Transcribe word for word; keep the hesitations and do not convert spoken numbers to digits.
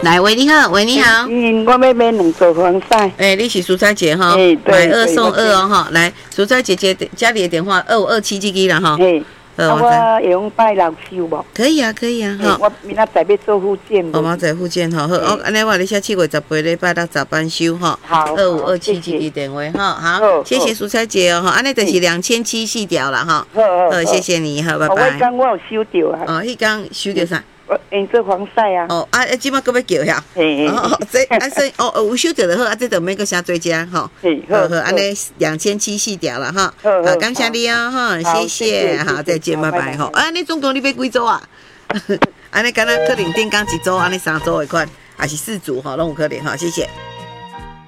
来，喂，你好，喂，你好。 嗯，我要买两组防晒。 哎，你是蔬菜姐哈？ 哎， 买二送二哦哈。来，蔬菜姐姐家里的电话二五二七 G G 啦哈。 哎，啊，我会用拜六收无？ 可以啊，可以啊哈。 我明仔载要做复健。 我明仔载复健哈，好，我安尼我你写七月十八礼拜六早班休哈。 好。 二五二七 G G 电话哈，好，谢谢蔬菜姐哦哈，安尼就是两千七细条了哈。 好， 好，谢谢你，好，拜拜。 我刚我有收到啊。 哦，迄刚收到啥？ 我用做防晒啊！ 哦，啊，即摆搁要叫遐，哦，这啊，所以哦，有收到就好，啊，这就免搁写做加吼，好好，安尼两千七四条了哈，好，感谢你哦，哈，谢谢，好，再见，拜拜，吼，啊，你总共你买几组啊？安尼敢若可能顶讲一组，安尼三组的款，还是四组哈，拢有可能哈，谢谢。